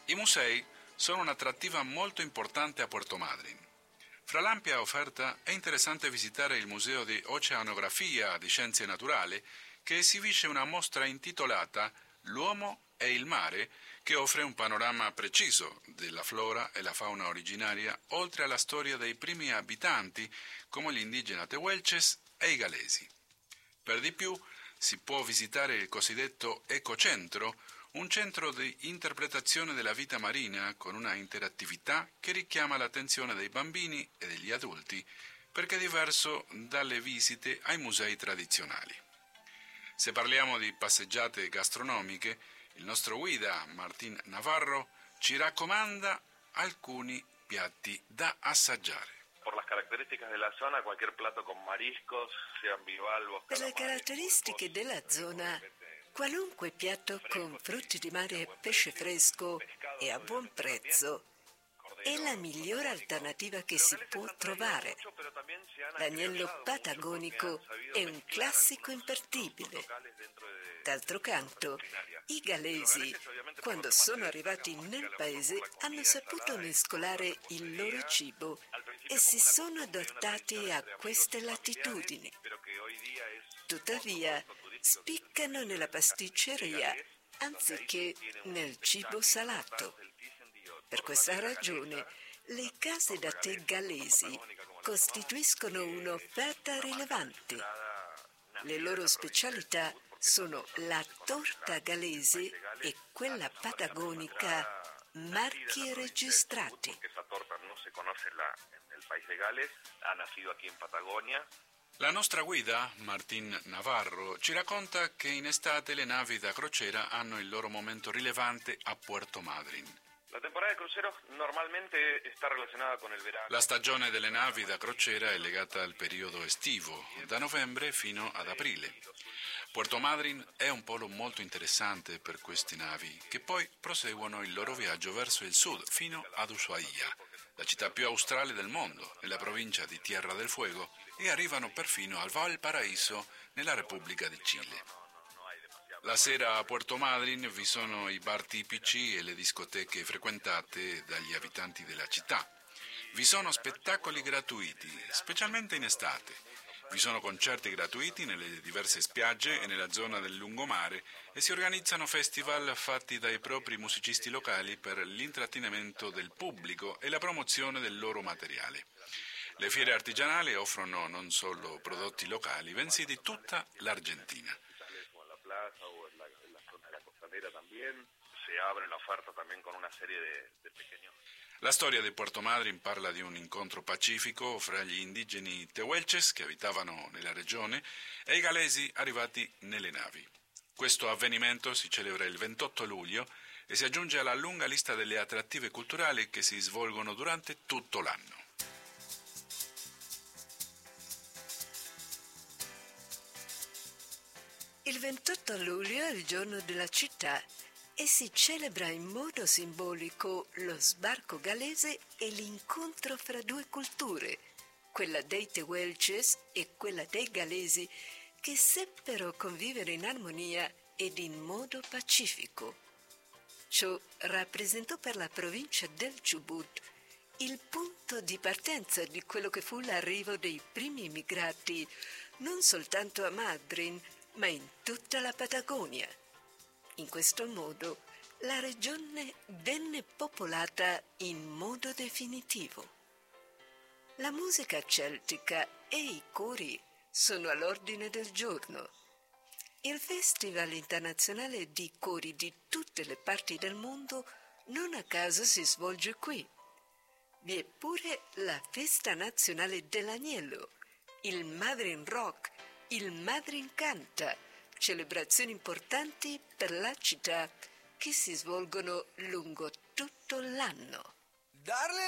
I musei sono un'attrattiva molto importante a Puerto Madryn. Fra l'ampia offerta è interessante visitare il Museo di Oceanografia di Scienze Naturali, che esibisce una mostra intitolata L'uomo e il mare, che offre un panorama preciso della flora e la fauna originaria, oltre alla storia dei primi abitanti, come gli indigeni tehuelches e i galesi. Per di più, si può visitare il cosiddetto Ecocentro, un centro di interpretazione della vita marina con una interattività che richiama l'attenzione dei bambini e degli adulti, perché è diverso dalle visite ai musei tradizionali. Se parliamo di passeggiate gastronomiche, il nostro guida, Martín Navarro, ci raccomanda alcuni piatti da assaggiare. Por las características de la zona, cualquier plato con mariscos, sean bivalvos, Per le caratteristiche della zona, qualunque piatto con frutti di mare e pesce fresco e a buon prezzo è la migliore alternativa che si può trovare. L'agnello patagonico è un classico imperdibile. D'altro canto, i galesi, quando sono arrivati nel paese, hanno saputo mescolare il loro cibo e si sono adattati a queste latitudini. Tuttavia, spiccano nella pasticceria anziché nel cibo salato. Per questa ragione, le case da tè galesi costituiscono un'offerta rilevante. Le loro specialità sono la torta galese e quella patagonica, marchi registrati. Esa torta no se conoce nel país de Gales, ha nacido aquí en Patagonia. La nostra guida, Martín Navarro, ci racconta che in estate le navi da crociera hanno il loro momento rilevante a Puerto Madryn. La temporada de cruceros normalmente está relacionada con el verano. La stagione delle navi da crociera è legata al periodo estivo, da novembre fino ad aprile. Puerto Madryn è un polo molto interessante per queste navi, che poi proseguono il loro viaggio verso il sud fino ad Ushuaia, la città più australe del mondo, nella provincia di Tierra del Fuego, e arrivano perfino al Valparaíso, nella Repubblica di Cile. La sera a Puerto Madryn vi sono i bar tipici e le discoteche frequentate dagli abitanti della città. Vi sono spettacoli gratuiti, specialmente in estate. Vi sono concerti gratuiti nelle diverse spiagge e nella zona del lungomare e si organizzano festival fatti dai propri musicisti locali per l'intrattenimento del pubblico e la promozione del loro materiale. Le fiere artigianali offrono non solo prodotti locali, bensì di tutta l'Argentina. O en la zona de la costanera también se abre la oferta también con una serie de pequeños. La storia di Puerto Madryn parla di un incontro pacifico fra gli indigeni tehuelches che abitavano nella regione e i galesi arrivati nelle navi. Questo avvenimento si celebra il 28 luglio e si aggiunge alla lunga lista delle attrattive culturali che si svolgono durante tutto l'anno. Il 28 luglio è il giorno della città e si celebra in modo simbolico lo sbarco galese e l'incontro fra due culture, quella dei tehuelches e quella dei galesi, che seppero convivere in armonia ed in modo pacifico. Ciò rappresentò per la provincia del Chubut il punto di partenza di quello che fu l'arrivo dei primi immigrati, non soltanto a Madryn, ma in tutta la Patagonia. In questo modo la regione venne popolata in modo definitivo. La musica celtica e i cori sono all'ordine del giorno. Il Festival internazionale di cori di tutte le parti del mondo non a caso si svolge qui. Vi è pure la festa nazionale dell'agnello, il Madryn Rock, il Madryn Canta, celebrazioni importanti per la città che si svolgono lungo tutto l'anno. Darle